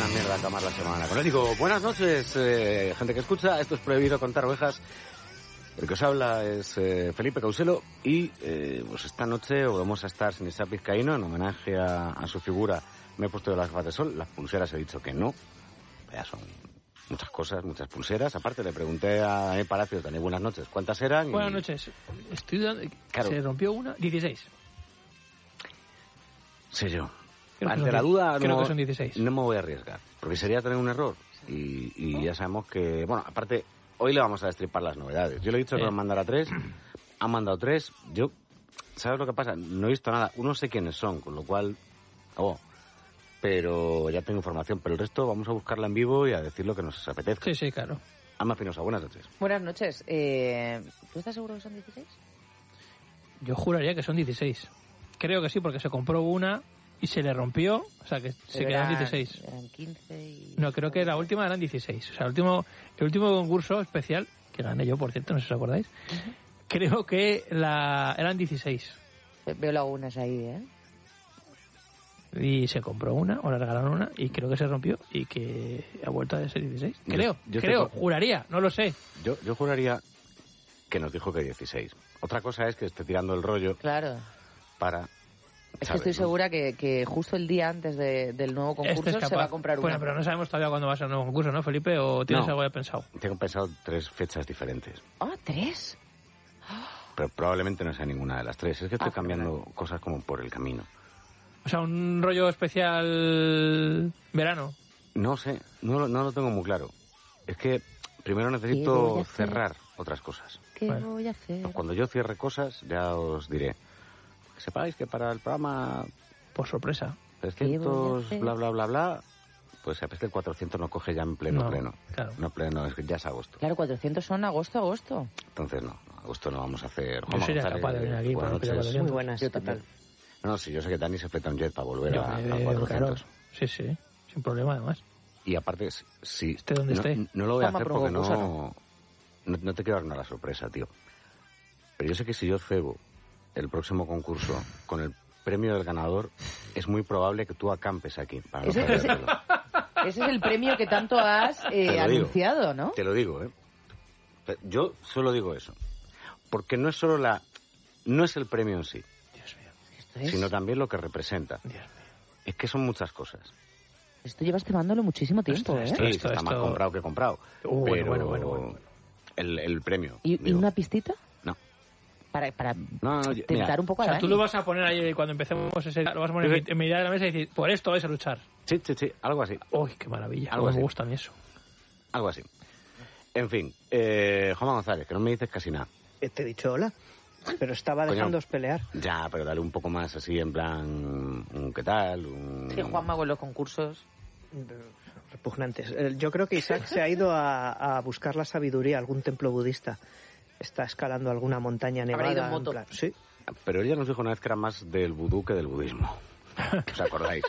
mierda acabar la semana. Con él digo, buenas noches, gente que escucha. Esto es Prohibido Contar Ovejas. El que os habla es Felipe Causelo y pues esta noche vamos a estar sin Isaac Vizcaíno en homenaje a su figura. Me he puesto de las gafas de sol, las pulseras he dicho que no. Ya son muchas cosas, muchas pulseras. Aparte le pregunté a Daniel Palacios, Daniel, buenas noches, ¿cuántas eran? Buenas noches. Claro. Se rompió una, 16. Sé yo. Ante la duda creo que son 16. No me voy a arriesgar, porque sería tener un error. Y ya sabemos que, bueno, aparte, hoy le vamos a destripar las novedades. Yo le he dicho que nos mandara 3, han mandado 3. Yo, ¿sabes lo que pasa? No he visto nada. Uno sé quiénes son, con lo cual, pero ya tengo información. Pero el resto vamos a buscarla en vivo y a decir lo que nos apetezca. Sí, claro. Alma Finosa, buenas noches. Buenas noches. ¿Tú estás seguro que son 16? Yo juraría que son 16. Creo que sí, porque se compró una y se le rompió, o sea que se quedaron 16. Eran 15 y... No, creo que la última eran 16. O sea, el último concurso especial, que gané yo, por cierto, no sé si os acordáis, creo que eran 16. Veo lagunas ahí, ¿eh? Y se compró una, o le regalaron una, y creo que se rompió y que ha vuelto a ser 16. Creo, juraría, no lo sé. Yo juraría que nos dijo que 16. Otra cosa es que esté tirando el rollo. Claro. Para... Es que estoy segura que justo el día antes del nuevo concurso se va a comprar una. Bueno, pero no sabemos todavía cuándo va a ser el nuevo concurso, ¿no, Felipe? ¿O tienes algo ya pensado? Tengo pensado 3 fechas diferentes. ¿Ah, 3? Pero probablemente no sea ninguna de las 3. Es que estoy cambiando cosas como por el camino. O sea, un rollo especial verano. No sé, no lo tengo muy claro. Es que primero necesito cerrar otras cosas. ¿Qué voy a hacer? Cuando yo cierre cosas, ya os diré. Que sepáis que para el programa... Por sorpresa. 300, bla, bla, bla, bla... Pues sabes que el 400 no coge ya en pleno. Claro. No pleno, es que ya es agosto. Claro, 400 son agosto. Entonces no, agosto no vamos a hacer... Yo sería capaz de venir aquí. Buenas noches. Muy buenas, yo total. No, sí, yo sé que Dani se fleta un jet para volver a 400. Claro. Sí, sin problema además. Y aparte, si... Esté donde esté. No lo voy a hacer porque no te quiero dar la sorpresa, tío. Pero yo sé que si yo cebo el próximo concurso con el premio del ganador, es muy probable que tú acampes aquí. Para no ese es el premio que tanto has anunciado, ¿no? Te lo digo, ¿eh? Yo solo digo eso. Porque no es solo no es el premio en sí, Dios mío. Sino también lo que representa. Dios mío. Es que son muchas cosas. Esto llevas cemándolo muchísimo tiempo, ¿eh? Sí, está más comprado que comprado. Pero bueno. El premio. ¿Y una pistita? No. Para tentar un poco a Dani. Tú lo vas a poner ahí cuando empecemos lo vas a poner en mitad de la mesa y decir, por esto vais a luchar. Sí, algo así. Uy, qué maravilla. Me gusta a mí eso. Algo así. En fin, Juanma González, que no me dices casi nada. Te he dicho hola, pero estaba dejándoos pelear. Ya, pero dale un poco más así, en plan, ¿qué tal? Sí, Juanma con los concursos. Repugnantes. Yo creo que Isaac se ha ido a buscar la sabiduría a algún templo budista. Está escalando alguna montaña nevada. Habrá ido en moto. Sí. Pero ella nos dijo una vez que era más del vudú que del budismo. ¿Os acordáis?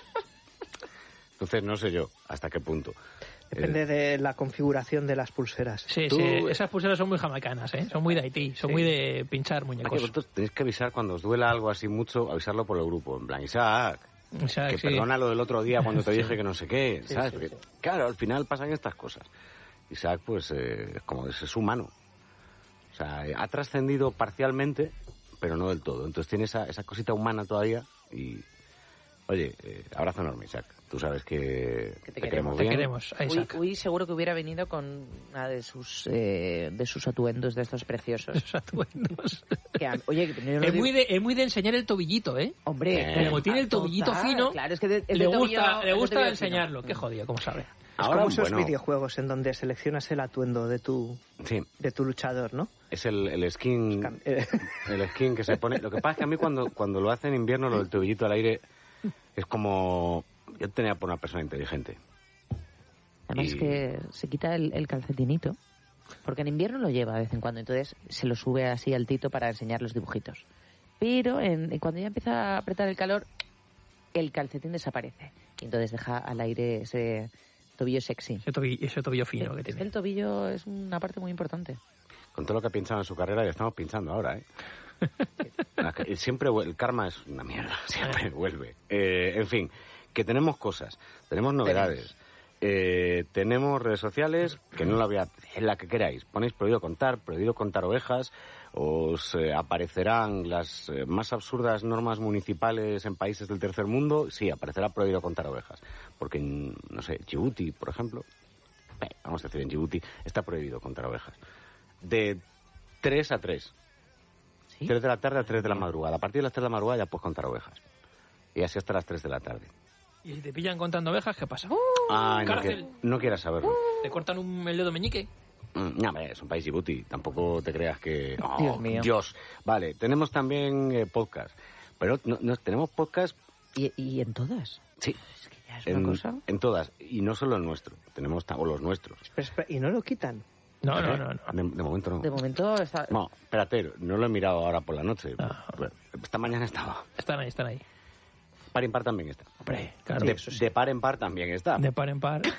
Entonces no sé yo hasta qué punto. Depende de la configuración de las pulseras. Sí, esas pulseras son muy jamaicanas, ¿eh? Son muy de Haití, son muy de pinchar muñecos. Vosotros tenéis que avisar cuando os duela algo así mucho, avisarlo por el grupo. En plan, Isaac, que perdona lo del otro día cuando te dije que no sé qué, ¿sabes? Porque, claro, al final pasan estas cosas. Isaac, pues, como es humano. O sea, ha trascendido parcialmente, pero no del todo. Entonces tiene esa cosita humana todavía y... Oye, abrazo enorme, Isaac. Tú sabes que te queremos bien. Te queremos, Isaac. Uy, seguro que hubiera venido con una de sus atuendos de estos preciosos. Sus atuendos. Oye, es muy de enseñar el tobillito, ¿eh? Hombre, como tiene el tobillito fino, claro, es que le gusta enseñarlo. Qué jodido, ¿cómo sabe? Es como esos videojuegos en donde seleccionas el atuendo de tu luchador, ¿no? Es el skin el skin que se pone. Lo que pasa es que a mí cuando lo hace en invierno, lo del tobillito al aire, es como... Yo tenía por una persona inteligente. Además que se quita el calcetinito, porque en invierno lo lleva de vez en cuando, entonces se lo sube así altito para enseñar los dibujitos. Pero cuando ya empieza a apretar el calor, el calcetín desaparece. Y entonces deja al aire ese tobillo sexy. Ese tobillo fino que tiene. El tobillo es una parte muy importante. Con todo lo que ha pinchado en su carrera, ya estamos pinchando ahora, ¿eh? Siempre el karma es una mierda, siempre vuelve. En fin, que tenemos cosas, tenemos novedades. tenemos redes sociales, que no la voy a... en la que queráis. Ponéis prohibido contar ovejas, os aparecerán las más absurdas normas municipales en países del tercer mundo. Sí, aparecerá prohibido contar ovejas. Porque, no sé, Djibouti, por ejemplo, vamos a decir, en Djibouti está prohibido contar ovejas. De 3 a 3. ¿Sí? 3 de la tarde a 3 de la madrugada. A partir de las 3 de la madrugada ya puedes contar ovejas. Y así hasta las 3 de la tarde. ¿Y si te pillan contando ovejas, qué pasa? Cárcel. No quieras saberlo. ¿Te cortan el dedo meñique? No, es un país Djibouti. Tampoco te creas que... Dios mío. Dios. Vale, tenemos también podcast. Pero no tenemos podcast... ¿Y en todas? Sí. Es que ya es una cosa... En todas. Y no solo el nuestro. Tenemos o los nuestros. Espera, ¿y no lo quitan? No. De momento no. De momento está... No, espérate, no lo he mirado ahora por la noche. Esta mañana estaba. Están ahí. Par en par también está. Hombre, claro. De par en par también está. De par en par.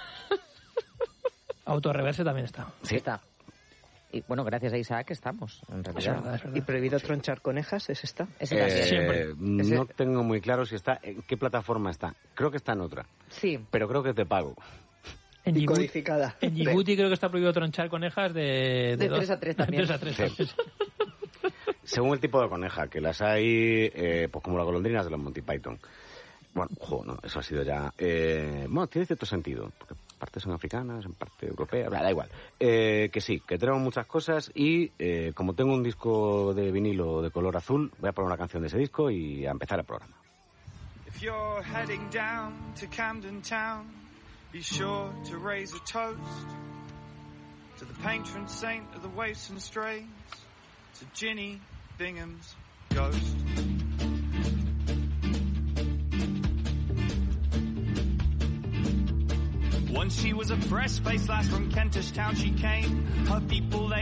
Autorreverse también está. Sí está. Y bueno, gracias a Isaac estamos, en realidad. Es verdad. ¿Y prohibido tronchar conejas? ¿Ese está? Ese también. Siempre. No tengo muy claro si está, en qué plataforma está. Creo que está en otra. Sí. Pero creo que es de pago. En Djibouti, codificada. En Djibouti creo que está prohibido tronchar conejas de 3 a 3 también. De 3 a 3. Sí. Según el tipo de coneja, que las hay, pues como las golondrinas de los Monty Python. Bueno, no, eso ha sido ya... bueno, tiene cierto sentido, porque en parte son africanas, en parte europeas, da igual. Que sí, que tenemos muchas cosas y como tengo un disco de vinilo de color azul, voy a poner una canción de ese disco y a empezar el programa. If you're heading down to Camden Town, be sure to raise a toast to the patron saint of the waifs and strays, to Ginny Bingham's ghost. Once she was a fresh-faced lass from Kentish Town she came. Her people, they